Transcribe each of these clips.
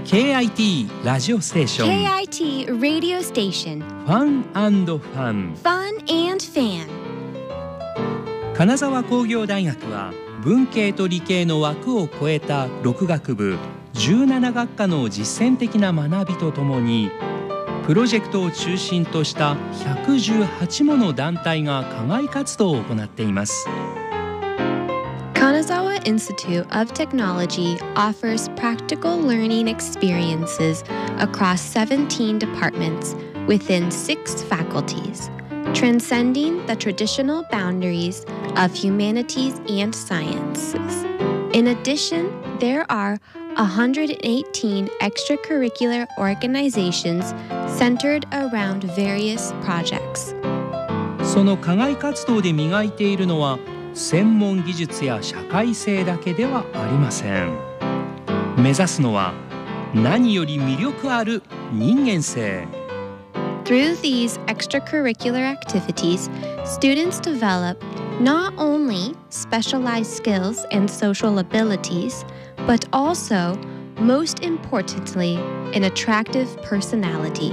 KIT ラジオステーション KIT Radio Station ファン&ファン Fun and Fan 金沢工業大学は文系と理系の枠を超えた6学部17学科の実践的な学びとともにプロジェクトを中心とした118もの団体が課外活動を行っています。 Kanazawa Institute of Technology offers practical learning experiences across 17 departments within 6 faculties, transcending the traditional boundaries of humanities and sciences. In addition, there are 118 extracurricular organizations centered around various projects. その課外活動で磨いているのは専門技術や社会性だけではありません。目指すのは何より魅力ある人間性。 Through these extracurricular activities, students develop not only specialized skills and social abilities, but also, most importantly, an attractive personality.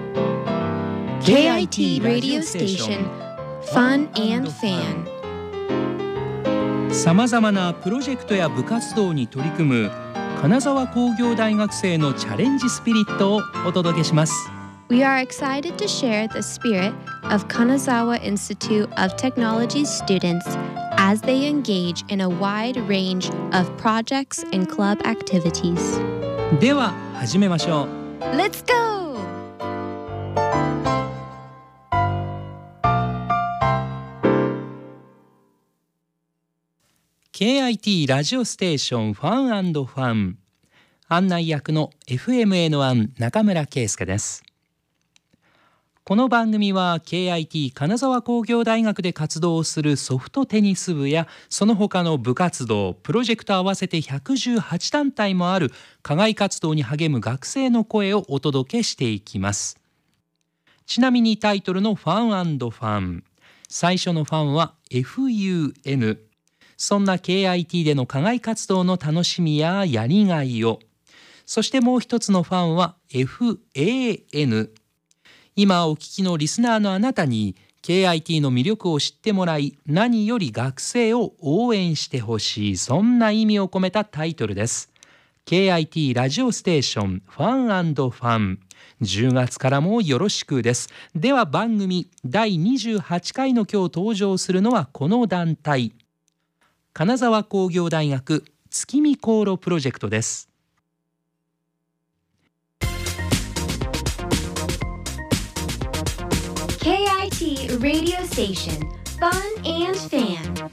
KIT Radio Station, Fun and Fan. さまざまなプロジェクトや部活動に取り組む金沢工業大学生のチャレンジスピリットをお届けします。 We are excited to share the spirit of Kanazawa Institute of Technology's students as they engage in a wide range of projects and club activities. では始めましょう。 Let's go! KIT ラジオステーションファン&ファン案内役の FMN1 中村圭介です。この番組は KIT 金沢工業大学で活動するソフトテニス部やその他の部活動プロジェクト合わせて118団体もある課外活動に励む学生の声をお届けしていきます。ちなみにタイトルのファン&ファン最初のファンは FUNそんな KIT での課外活動の楽しみややりがいを、そしてもう一つのファンは FAN。今お聞きのリスナーのあなたに KIT の魅力を知ってもらい、何より学生を応援してほしい、そんな意味を込めたタイトルです。KIT ラジオステーションファン&ファン。10月からもよろしくです。では番組第28回の今日登場するのはこの団体。金沢工業大学月見航路プロジェクトです。 KIT Radio Station, Fun and Fan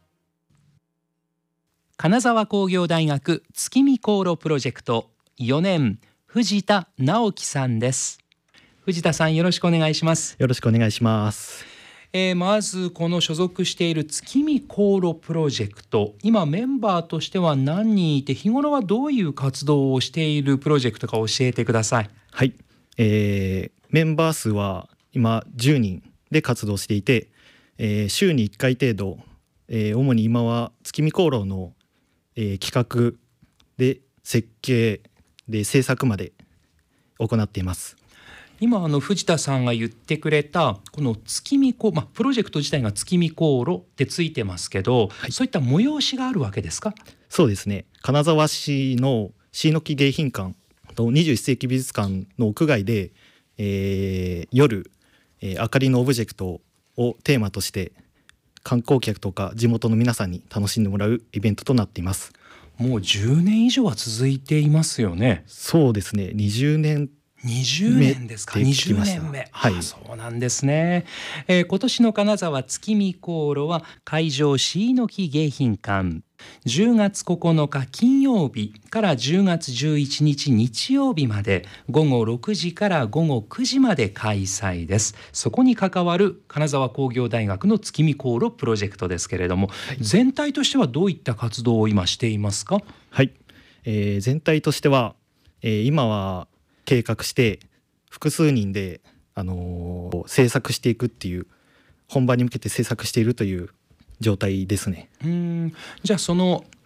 金沢工業大学月見航路プロジェクト4年藤田直樹さんです。藤田さんよろしくお願いします。 よろしくお願いします。 まずこの所属している月見航路プロジェクト今メンバーとしては何人いて日頃はどういう活動をしているプロジェクトか教えてください。 はい、メンバー数は今10人で活動していて、週に1回程度、主に今は月見航路の、企画で設計で制作まで行っています。 今藤田さんが言ってくれたこの月見プロジェクト自体が月見航路ってついてますけど、はい、そういった催しがあるわけですか？ そうですね。金沢市の椎の木迎賓館と21世紀美術館の屋外で、夜、明かりのオブジェクトをテーマとして観光客とか地元の皆さんに楽しんでもらうイベントとなっています。 もう10年以上は続いていますよね。 そうですね。20年ですか。20年目、 はい、 そうなんですね。今年の金沢月見航路は会場椎の木迎賓館10月9日金曜日から10月11日日曜日まで午後6時から午後9時まで開催です。そこに関わる金沢工業大学の月見航路プロジェクトですけれども、はい、全体としてはどういった活動を今していますか？ はい、全体としては、今は計画して複数人で、制作していくっていう本番に向けて制作しているという状態ですね。 じゃあその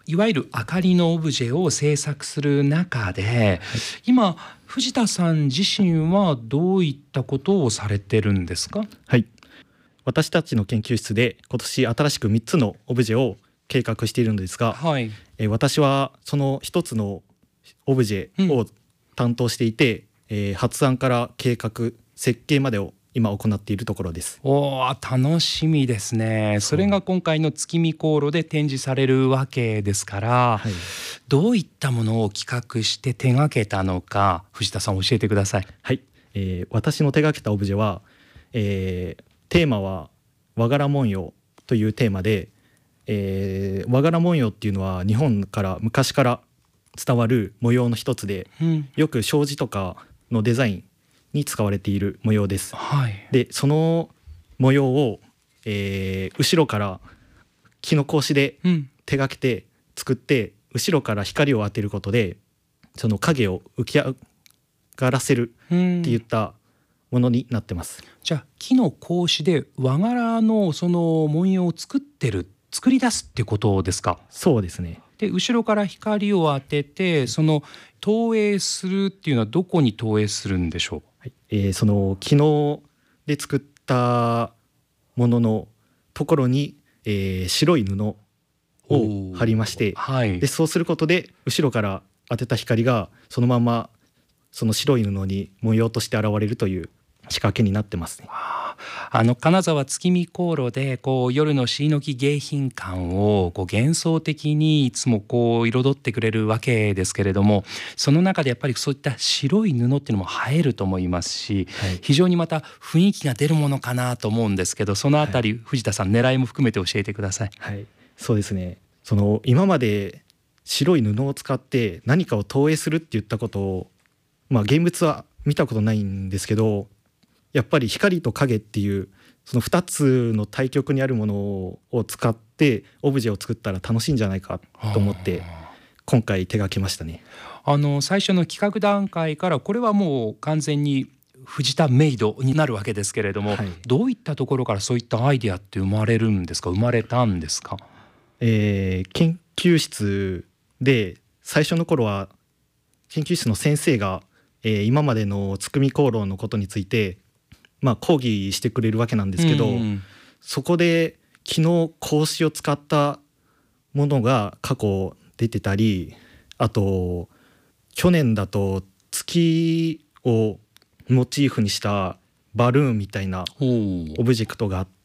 いわゆる明かりのオブジェを制作する中で、今藤田さん自身はどういったことをされてるんですか？ はい、私たちの研究室で今年新しく3つのオブジェを計画しているのですが、 はい、 私はその1つのオブジェを担当していて、発案から計画設計までを今行っているところです。 楽しみですね。それが今回の月見航路で展示されるわけですから、はい、どういったものを企画して手がけたのか藤田さん教えてください。 はい、私の手がけたオブジェは、テーマは和柄文様というテーマで、和柄文様っていうのは日本から昔から伝わる模様の一つで、よく障子とかのデザインに使われている模様です。 はい、 でその模様を、後ろから木の格子で手がけて作って、後ろから光を当てることでその影を浮き上がらせるっていったものになってます。 じゃあ木の格子で和柄のその文様を作り出すってことですか？ そうですね。 で後ろから光を当ててその投影するっていうのはどこに投影するんでしょう？ はい、その木ので作ったもののところに、白い布を貼りまして、 はい、 でそうすることで後ろから当てた光がそのままその白い布に模様として現れるという仕掛けになってますね。 金沢月見航路で夜の椎の木迎賓館を幻想的にいつも彩ってくれるわけですけれども、その中でやっぱりそういった白い布っていうのも映えると思いますし、はい、非常にまた雰囲気が出るものかなと思うんですけど、そのあたり、はい、藤田さん狙いも含めて教えてください。 はい、そうですね。その今まで白い布を使って何かを投影するって言ったことを、現物は見たことないんですけど、やっぱり光と影っていうその2つの対極にあるものを使ってオブジェを作ったら楽しいんじゃないかと思って今回手がけましたね。 最初の企画段階からこれはもう完全に藤田メイドになるわけですけれども、はい、どういったところからそういったアイデアって生まれたんですか？ 研究室で最初の頃は研究室の先生が、今までの月見航路のことについて講義してくれるわけなんですけど、そこで木の格子を使ったものが過去出てたり、あと去年だと月をモチーフにしたバルーンみたいなオブジェクトがあって、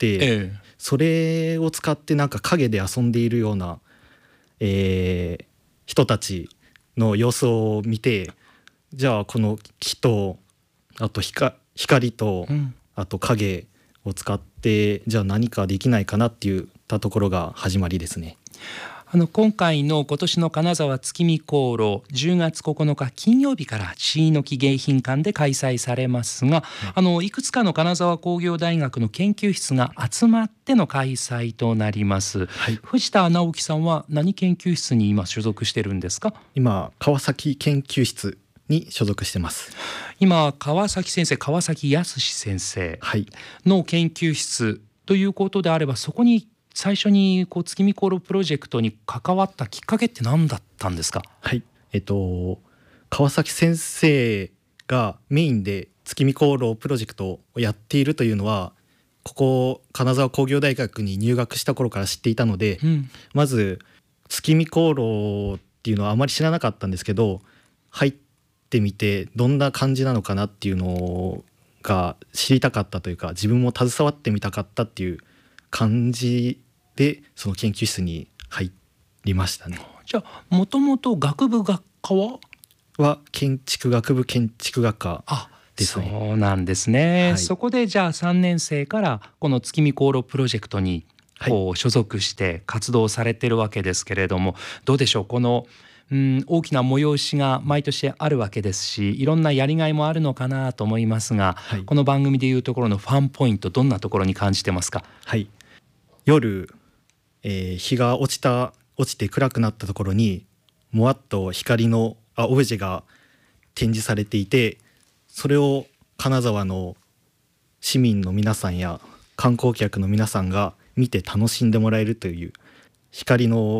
それを使ってなんか影で遊んでいるような、人たちの様子を見て、じゃあこの木とあと光とあと影を使ってじゃあ何かできないかなっていったところが始まりですね。 今回の今年の金沢月見航路10月9日金曜日から椎の木迎賓館で開催されますが、いくつかの金沢工業大学の研究室が集まっての開催となります、はい、藤田直樹さんは何研究室に今所属してるんですか？ 今川崎研究室に所属してます。 今川崎康先生の研究室ということであれば、そこに最初に月見航路プロジェクトに関わったきっかけって何だったんですか？ はい、川崎先生がメインで月見航路プロジェクトをやっているというのはここ金沢工業大学に入学した頃から知っていたので、まず月見航路っていうのはあまり知らなかったんですけど、入ってみてどんな感じなのかなっていうのが知りたかったというか、自分も携わってみたかったっていう感じでその研究室に入りましたね。 じゃあもともと学科は建築学部建築学科ですね。 そうなんですね、はい、そこでじゃあ3年生からこの月見航路プロジェクトに所属して活動されてるわけですけれども、どうでしょう、この大きな催しが毎年あるわけですし、いろんなやりがいもあるのかなと思いますが、はい、この番組でいうところのファンポイント、どんなところに感じてますか？ はい、夜、日が落ちて暗くなったところにもわっと光のオブジェが展示されていて、それを金沢の市民の皆さんや観光客の皆さんが見て楽しんでもらえるという、光の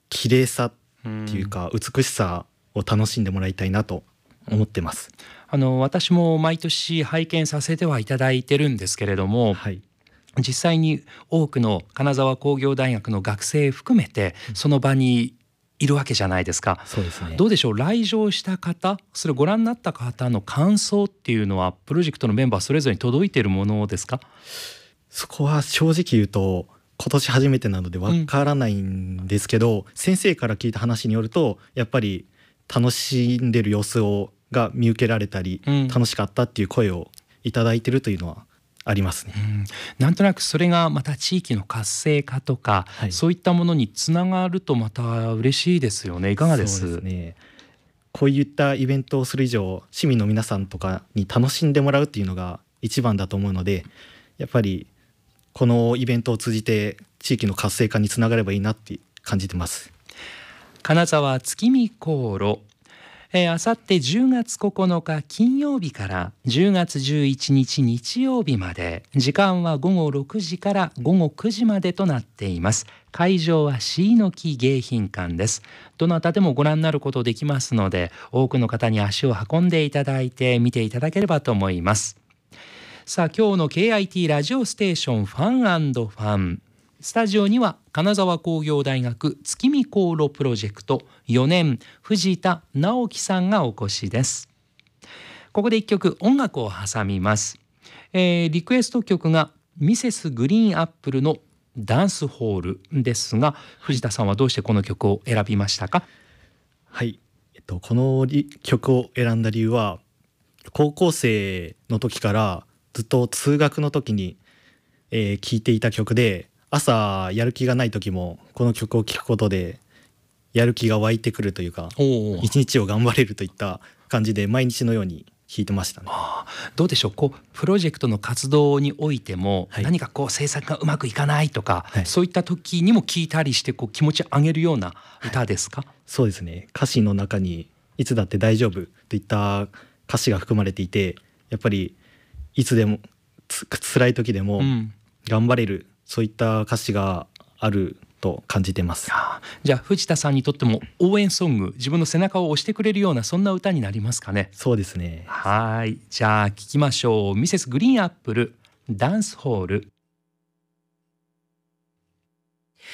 綺麗さっていうか美しさを楽しんでもらいたいなと思ってます。 私も毎年拝見させてはいただいてるんですけれども、 はい、 実際に多くの金沢工業大学の学生含めてその場にいるわけじゃないですか。 そうですね。 どうでしょう、来場した方、それをご覧になった方の感想っていうのはプロジェクトのメンバーそれぞれに届いているものですか？ そこは正直言うと今年初めてなのでわからないんですけど、先生から聞いた話によるとやっぱり楽しんでる様子が見受けられたり、楽しかったっていう声をいただいてるというのはありますね。 なんとなくそれがまた地域の活性化とか、そういったものにつながるとまた嬉しいですよね。いかがです？ そうですね。こういったイベントをする以上市民の皆さんとかに楽しんでもらうっていうのが一番だと思うので、やっぱりこのイベントを通じて地域の活性化につながればいいなって感じてます。 金沢月見航路、あさって10月9日金曜日から10月11日日曜日まで、時間は午後6時から午後9時までとなっています。会場は椎の木迎賓館です。どなたでもご覧になることできますので、多くの方に足を運んでいただいて見ていただければと思います。さあ、今日の KIT ラジオステーションファン&ファン、スタジオには金沢工業大学月見航路プロジェクト4年藤田直樹さんがお越しです。ここで一曲音楽を挟みます。リクエスト曲がミセスグリーンアップルのダンスホールですが、藤田さんはどうしてこの曲を選びましたか？ はい、この曲を選んだ理由は高校生の時からずっと通学の時に聴いていた曲で、朝やる気がない時もこの曲を聴くことでやる気が湧いてくるというか、一日を頑張れるといった感じで毎日のように弾いてましたね。 どうでしょう、プロジェクトの活動においても、何か制作がうまくいかないとか、そういった時にも聴いたりして気持ち上げるような歌ですか？ そうですね。歌詞の中にいつだって大丈夫といった歌詞が含まれていて、やっぱりいつでも辛い時でも頑張れる、そういった歌詞があると感じてます。 じゃあ藤田さんにとっても応援ソング、自分の背中を押してくれるようなそんな歌になりますかね？ そうですね。 はい、じゃあ聞きましょう。ミセスグリーンアップルダンスホール。